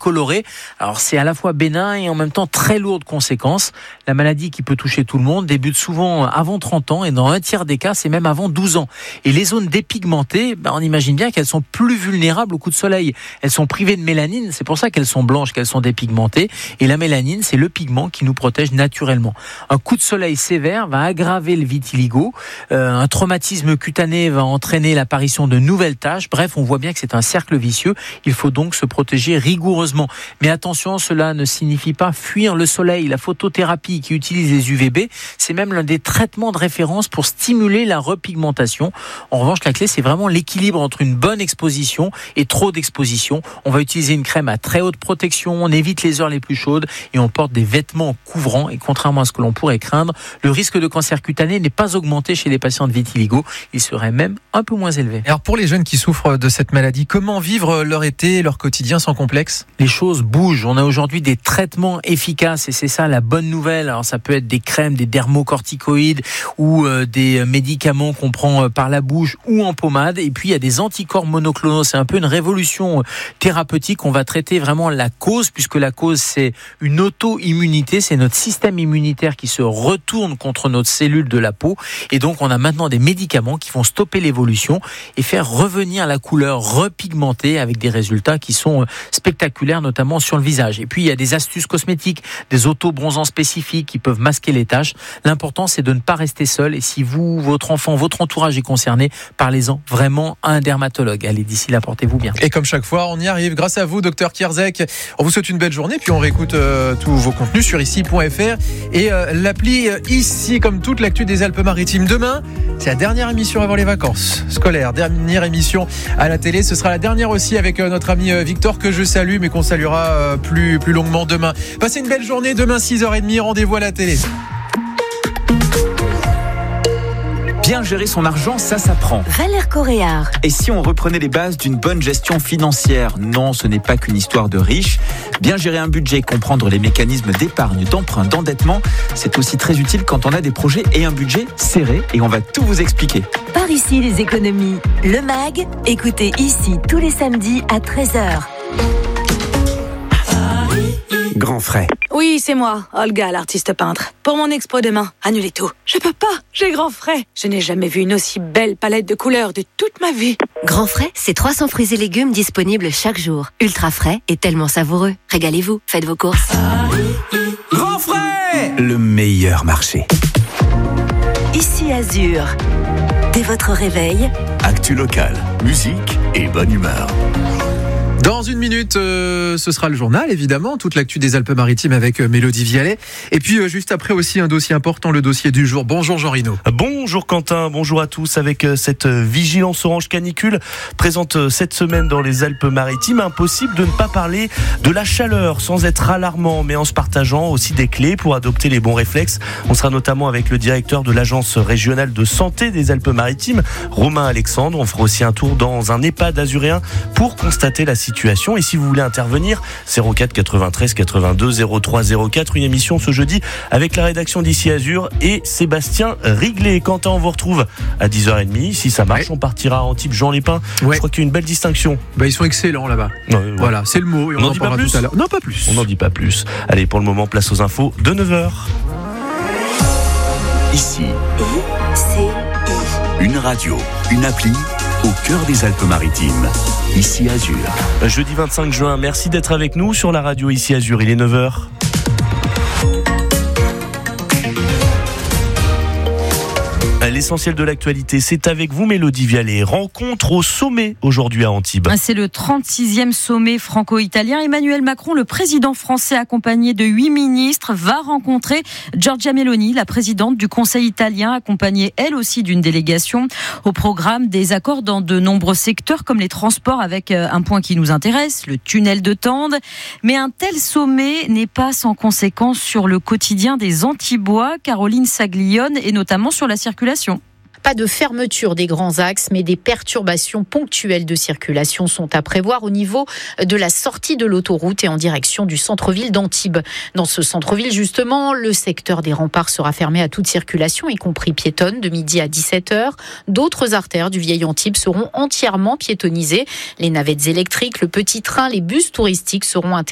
colorée. Alors c'est à la fois bénin et en même temps très lourd de conséquences. La maladie qui peut toucher tout le monde débute souvent avant 30 ans et dans un tiers des cas, c'est même avant 12 ans. Et les zones dépigmentées, on imagine bien qu'elles sont plus vulnérables au coup de soleil. Elles sont privées de mélanine, c'est pour ça qu'elles sont blanches, qu'elles sont dépigmentées. Et la mélanine, c'est le pigment qui nous protège naturellement. Un coup de soleil sévère va aggraver le vitiligo. Un traumatisme cutané va entraîner l'apparition de nouvelles taches. Bref, on voit bien que c'est un cercle vicieux. Il faut donc se protéger rigoureusement. Mais attention, cela ne signifie pas fuir le soleil. La photothérapie qui utilise les UVB, c'est même l'un des traitements de référence pour stimuler la repigmentation. En revanche, la clé, c'est vraiment l'équilibre entre une bonne exposition et trop d'exposition. On va utiliser une crème à très haute protection, on évite les heures les plus chaudes et on porte des vêtements couvrants. Et contrairement à ce que l'on pourrait craindre, le risque de cancer cutané n'est pas augmenté chez les patients de vitiligo. Il serait même un peu moins élevé. Alors pour les jeunes qui souffrent de cette maladie, comment vivre leur été, leur quotidien sans complexe ? Les choses bougent. On a aujourd'hui des traitements efficaces et c'est ça la bonne nouvelle. Alors ça peut être des crèmes, des dermocorticoïdes ou des médicaments qu'on prend par la bouche ou en pommade. Et puis il y a des anticorps monoclonaux. C'est un peu une révolution thérapeutique. On va traiter vraiment la cause, puisque la cause c'est une auto-immunité. C'est notre système immunitaire qui se retourne contre notre cellule de la peau. Et donc on a maintenant des médicaments qui vont stopper l'évolution et faire revenir la couleur repigmentée avec des résultats qui sont spectaculaires, notamment sur le visage. Et puis il y a des astuces cosmétiques, des auto-bronzants spécifiques qui peuvent masquer les taches. L'important c'est de ne pas rester seul et si vous, votre enfant, votre entourage est concerné, parlez-en vraiment à un dermatologue. Allez, d'ici là, portez-vous bien. Et comme chaque fois, on y arrive grâce à vous, Dr Kierzek. On vous souhaite une belle journée, puis on réécoute tous vos contenus sur ici.fr et l'appli Ici, comme toute l'actu des Alpes-Maritimes. Demain, c'est la dernière émission avant les vacances scolaires, dernière émission à la télé. Ce sera la dernière aussi avec notre ami Victor, que je salue, mais qu'on saluera plus longuement demain. Passez une belle journée, demain 6h30, rendez-vous à la télé. Bien gérer son argent, ça s'apprend. Valère Coréard. Et si on reprenait les bases d'une bonne gestion financière ? Non, ce n'est pas qu'une histoire de riches. Bien gérer un budget, comprendre les mécanismes d'épargne, d'emprunt, d'endettement, c'est aussi très utile quand on a des projets et un budget serré. Et on va tout vous expliquer. Par ici, les économies. Le MAG, écoutez ici tous les samedis à 13h. Grand frais. Oui, c'est moi, Olga, l'artiste peintre. Pour mon expo demain, annulez tout. Je peux pas, j'ai grand frais. Je n'ai jamais vu une aussi belle palette de couleurs de toute ma vie. Grand frais, c'est 300 fruits et légumes disponibles chaque jour. Ultra frais et tellement savoureux. Régalez-vous, faites vos courses. Grand frais, le meilleur marché. Ici Azur. Dès votre réveil, actu locale, musique et bonne humeur. Dans une minute, ce sera le journal, évidemment, toute l'actu des Alpes-Maritimes avec Mélodie Vialet. Et puis, juste après aussi, un dossier important, le dossier du jour. Bonjour Jean Rino. Bonjour Quentin, bonjour à tous. Avec cette vigilance orange canicule présente cette semaine dans les Alpes-Maritimes, impossible de ne pas parler de la chaleur sans être alarmant, mais en se partageant aussi des clés pour adopter les bons réflexes. On sera notamment avec le directeur de l'Agence régionale de santé des Alpes-Maritimes, Romain Alexandre. On fera aussi un tour dans un EHPAD azuréen pour constater la situation. Et si vous voulez intervenir, 04 93 82 03 04, une émission ce jeudi avec la rédaction d'Ici Azur et Sébastien Riglet. Quentin, on vous retrouve à 10h30. Si ça marche, on partira à Antibes, Jean Lépin. Je crois qu'il y a une belle distinction. Ils sont excellents là-bas. Voilà, c'est le mot. Et on en dit pas plus. Tout à l'heure. Non, pas plus. On n'en dit pas plus. Allez, pour le moment, place aux infos de 9h. Ici, une radio, une appli au cœur des Alpes-Maritimes. Ici Azur. Jeudi 25 juin, merci d'être avec nous sur la radio Ici Azur. Il est 9h. L'essentiel de l'actualité, c'est avec vous Mélodie Vialet. Rencontre au sommet aujourd'hui à Antibes. C'est le 36e sommet franco-italien. Emmanuel Macron, le président français accompagné de 8 ministres, va rencontrer Giorgia Meloni, la présidente du Conseil italien, accompagnée elle aussi d'une délégation. Au programme, des accords dans de nombreux secteurs comme les transports, avec un point qui nous intéresse, le tunnel de Tende. Mais un tel sommet n'est pas sans conséquence sur le quotidien des Antibois. Caroline Saglione, et notamment sur la circulation. Pas de fermeture des grands axes, mais des perturbations ponctuelles de circulation sont à prévoir au niveau de la sortie de l'autoroute et en direction du centre-ville d'Antibes. Dans ce centre-ville, justement, le secteur des remparts sera fermé à toute circulation, y compris piétonne, de midi à 17h. D'autres artères du vieil Antibes seront entièrement piétonnisées. Les navettes électriques, le petit train, les bus touristiques seront interdits